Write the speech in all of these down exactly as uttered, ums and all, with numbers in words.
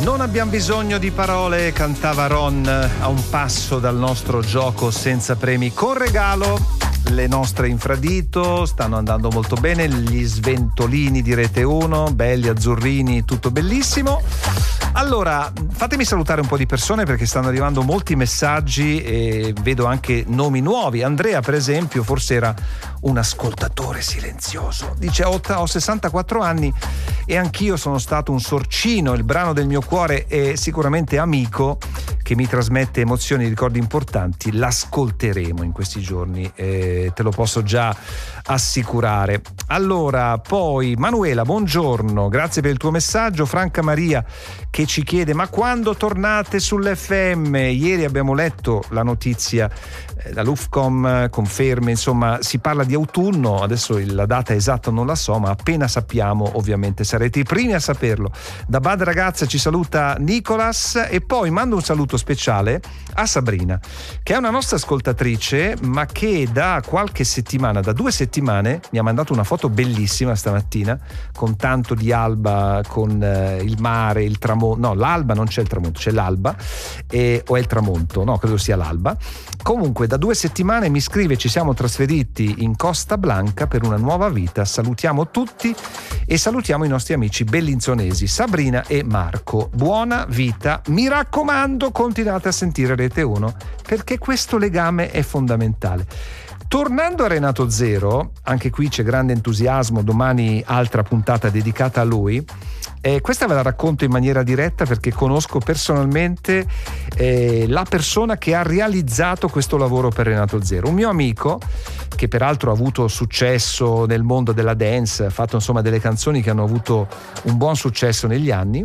Non abbiamo bisogno di parole, cantava Ron a un passo dal nostro gioco senza premi con regalo. Le nostre infradito stanno andando molto bene, gli sventolini di Rete uno, belli azzurrini, tutto bellissimo. Allora, fatemi salutare un po' di persone perché stanno arrivando molti messaggi e vedo anche nomi nuovi. Andrea, per esempio, forse era un ascoltatore silenzioso. Dice: ho, ho sessantaquattro anni e anch'io sono stato un sorcino. Il brano del mio cuore è sicuramente Amico, che mi trasmette emozioni e ricordi importanti. L'ascolteremo in questi giorni, eh, te lo posso già assicurare. Allora, poi Manuela, buongiorno, grazie per il tuo messaggio. Franca Maria che ci chiede: ma quando tornate sull'F M? Ieri abbiamo letto la notizia, eh, la Lufcom conferma, insomma si parla di autunno, adesso la data esatta non la so, ma appena sappiamo ovviamente sarete i primi a saperlo. Da Bad Ragazza ci saluta Nicolas e poi mando un saluto speciale a Sabrina, che è una nostra ascoltatrice ma che da qualche settimana, da due settimane mi ha mandato una foto bellissima stamattina con tanto di alba, con eh, il mare, il tramonto, no l'alba non c'è il tramonto, c'è l'alba e, o è il tramonto, no credo sia l'alba. Comunque da due settimane mi scrive: ci siamo trasferiti in Costa Blanca per una nuova vita, salutiamo tutti e salutiamo i nostri amici bellinzonesi Sabrina e Marco, buona vita, mi raccomando continuate a sentire Rete uno perché questo legame è fondamentale. Tornando a Renato Zero, anche qui c'è grande entusiasmo, domani altra puntata dedicata a lui. Eh, questa ve la racconto in maniera diretta perché conosco personalmente eh, la persona che ha realizzato questo lavoro per Renato Zero, un mio amico che peraltro ha avuto successo nel mondo della dance, ha fatto insomma delle canzoni che hanno avuto un buon successo negli anni.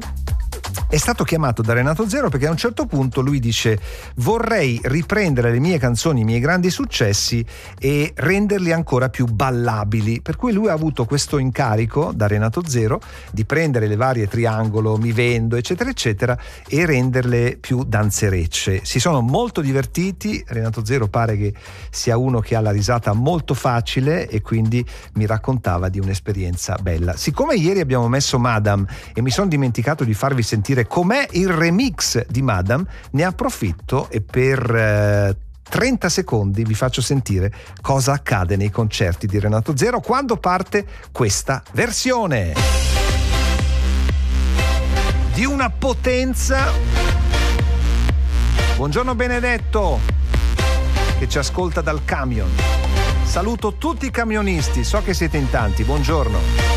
È stato chiamato da Renato Zero perché a un certo punto lui dice: vorrei riprendere le mie canzoni, i miei grandi successi e renderli ancora più ballabili, per cui lui ha avuto questo incarico da Renato Zero di prendere le varie Triangolo, Mi Vendo eccetera eccetera e renderle più danzerecce. Si sono molto divertiti, Renato Zero pare che sia uno che ha la risata molto facile e quindi mi raccontava di un'esperienza bella. Siccome ieri abbiamo messo Madame e mi sono dimenticato di farvi sentire com'è il remix di Madame, ne approfitto e per eh, trenta secondi vi faccio sentire cosa accade nei concerti di Renato Zero quando parte questa versione di una potenza. Buongiorno Benedetto che ci ascolta dal camion. Saluto tutti i camionisti, so che siete in tanti, buongiorno.